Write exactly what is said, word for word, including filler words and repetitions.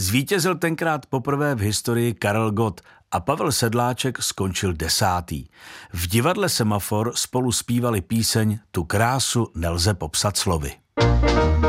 Zvítězil tenkrát poprvé v historii Karel Gott a Pavel Sedláček skončil desátý. V divadle Semafor spolu zpívali píseň Tu krásu nelze popsat slovy.